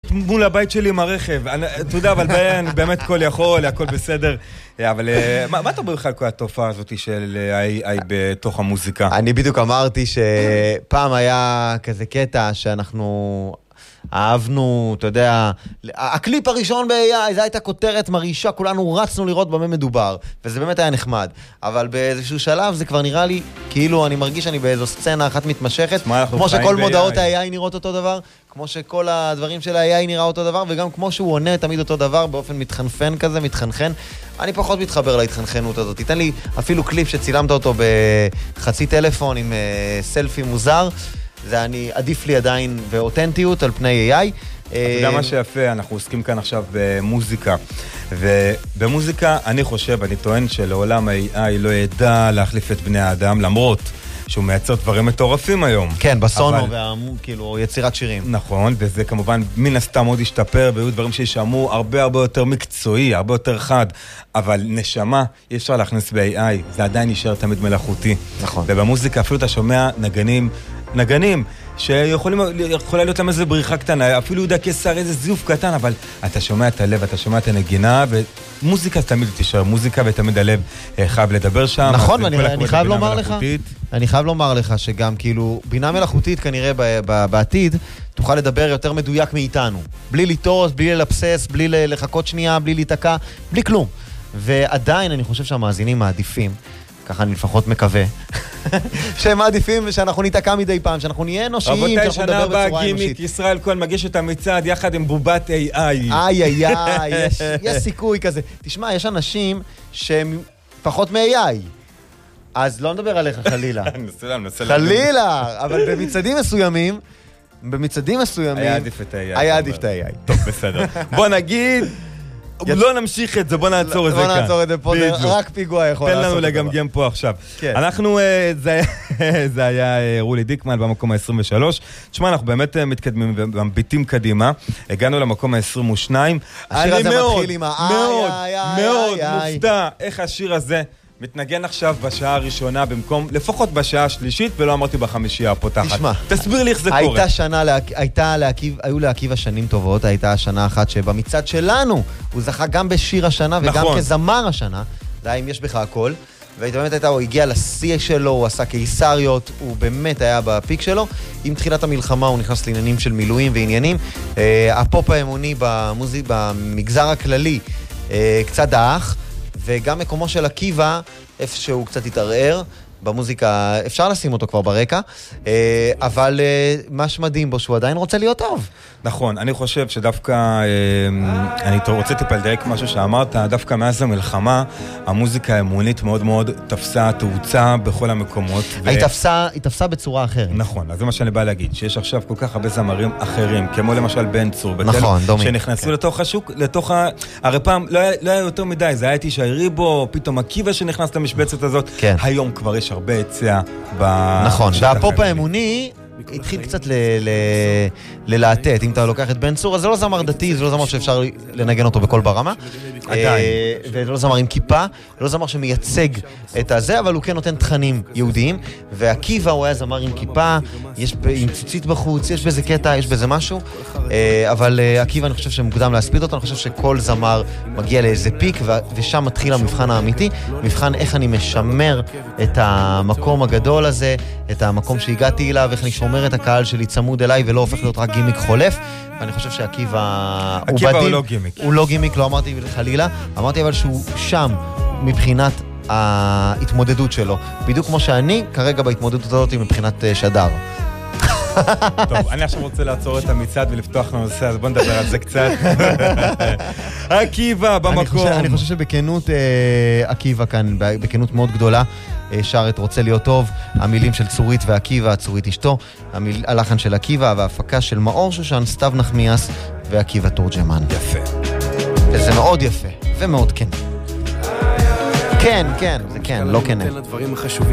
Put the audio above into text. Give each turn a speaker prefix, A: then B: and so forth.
A: מול הבית שלי עם הרכב. אתה יודע, אבל באמת כל יכול, הכל בסדר. אבל מה אתה אומר בכלל כל התופעה הזאת של AI בתוך המוזיקה?
B: אני בדיוק אמרתי שפעם היה כזה קטע שאנחנו אהבנו, אתה יודע, הקליפ הראשון ב-AI, זה הייתה כותרת מרעישה, כולנו רצנו לראות במה מדובר, וזה באמת היה נחמד. אבל באיזשהו שלב זה כבר נראה לי, כאילו אני מרגיש שאני באיזו סצנה אחת מתמשכת, כמו שכל מודעות ה-AI נראות אותו דבר, כמו שכל הדברים של ה-AI נראה אותו דבר, וגם כמו שהוא עונה תמיד אותו דבר, באופן מתחנפן כזה, מתחנחן. אני פחות מתחבר להתחנחנות הזאת. תיתן לי אפילו קליפ שצילמת אותו בחצי טלפון עם סלפי מוזר, זה עדיף לי עדיין באותנטיות על פני AI.
A: אתה יודע מה שיפה, אנחנו עוסקים כאן עכשיו במוזיקה, ובמוזיקה אני חושב, אני טוען שלעולם ה-AI לא ידע להחליף את בני האדם, למרות שהוא מייצר דברים מטורפים היום.
B: כן, בסונו כאילו יצירת שירים.
A: נכון, וזה כמובן מן הסתם עוד השתפר, והיו דברים שישמעו הרבה יותר מקצועי, הרבה יותר חד, אבל נשמה אי אפשר להכניס ב-AI, זה עדיין נשאר תמיד מלאכותי.
B: נכון.
A: ובמוזיקה אפילו אתה שומע נגנים שיכולה להיות להם איזה בריחה קטנה, אפילו יודע כסר איזה זיוף קטן, אבל אתה שומע את הלב, אתה שומע את הנגינה, ומוזיקה תמיד תישאר מוזיקה, ותמיד הלב חייב לדבר שם.
B: נכון, אני חייב לומר לך שגם כאילו בינה מלאכותית כנראה בעתיד תוכל לדבר יותר מדויק מאיתנו, בלי לטוס, בלי ללפסס, בלי לחכות שנייה, בלי להתעקע, בלי כלום. ועדיין אני חושב שהמאזינים מעדיפים, ככה אני לפחות מקווה, שהם מעדיפים ושאנחנו ניתקע מדי פעם, שאנחנו נהיה אנושיים,
A: רבותיי, שנה הבאה גימיק, ישראל כהן מגיש את המצעד יחד עם בובת AI.
B: יש סיכוי כזה. תשמע, יש אנשים שהם פחות מ-AI, אז לא נדבר עליך חלילה. חלילה, אבל במצעדים מסוימים, היה עדיף את ה-AI.
A: טוב, בסדר. בוא נגיד, לא נמשיך את זה, בוא נעצור את זה כאן.
B: בוא נעצור את זה פה, רק פיגוע יכול לעשות.
A: תן לנו לגמגם פה עכשיו. אנחנו, זה היה רולי דיקמן במקום ה-23. תשמע, אנחנו באמת מתקדמים ומביטים קדימה. הגענו למקום ה-22. אני מאוד מופתע איך השיר הזה מתנגן עכשיו בשעה הראשונה במקום, לפחות בשעה השלישית, ולא אמרתי בחמישייה הפותחת.
B: תשמע,
A: תסביר לי איך זה קורה.
B: היו להקיב השנים טובות, הייתה השנה אחת שבמצד שלנו הוא זכה גם בשיר השנה וגם כזמר השנה, די אם יש בך הכל, ובאמת הוא הגיע לשיא שלו, הוא עשה קיסריות, הוא באמת היה בפיק שלו. עם תחילת המלחמה הוא נכנס לעניינים של מילואים ועניינים. הפופ האמוני במגזר הכללי קצת דאח, וגם מקומו של עקיבא, איפה שהוא קצת התערער, במוזיקה אפשר לשים אותו כבר ברקע, אבל מה שמדהים בו שהוא עדיין רוצה להיות טוב.
A: נכון, אני חושב שדווקא, אני רוצה טיפה לדייק משהו שאמרת, דווקא מאז המלחמה, המוזיקה האמונית מאוד מאוד תפסה תאוצה בכל המקומות.
B: היא תפסה בצורה אחרת.
A: נכון, אז זה מה שאני בא להגיד, שיש עכשיו כל כך הרבה זמרים אחרים, כמו למשל בן צור,
B: נכון, דומי.
A: שנכנסו לתוך השוק, הרי פעם לא היה יותר מדי, זה היה איתי ריבו, פתאום עקיבא שנכנס למשבצת הזאת, היום כבר יש הרבה היצע
B: נכון, והפופ האמוני התחיל קצת ללהטט. אם אתה לוקח את בן צור, אז זה לא זמר דתי, זה לא זמר שאפשר לנגן אותו בכל ברמה. עדיין. וזה לא זמר עם כיפה, לא זמר שמייצג את הזה, אבל הוא כן נותן תכנים יהודיים. ועקיבא הוא היה זמר עם כיפה, יש עם ציצית בחוץ, יש בזה קטע, יש בזה משהו. אבל עקיבא אני חושב שמוקדם להספיד אותו, אני חושב שכל זמר מגיע לאיזה פיק, ושם מתחיל המבחן האמיתי, מבחן איך אני משמר את המקום הגדול הזה, את המקום שהגעתי אליו, איך אני שומר את הקהל שלי צמוד אליי ולא הופך להיות רק גימיק חולף. ואני חושב שעקיבא
A: הוא לא גימיק.
B: הוא לא גימיק, לא אמרתי חלילה, אמרתי אבל שהוא שם מבחינת ההתמודדות שלו, בדיוק כמו שאני כרגע בהתמודדות הזאת מבחינת שדר.
A: טוב, אני עכשיו רוצה לעצור את המצעד ולפתוח לנושא, אז בוא נדבר על זה קצת. עקיבא במקום.
B: אני חושב שבכנות עקיבא כאן, בכנות מאוד גדולה, שר את רוצה להיות טוב, המילים של צורית ועקיבא, צורית אשתו, הלחן של עקיבא וההפקה של מאור שושן, סתיו נחמיאס ועקיבא תורג'מן.
A: יפה.
B: וזה מאוד יפה ומאוד כן. כן, זה כן, לא כן.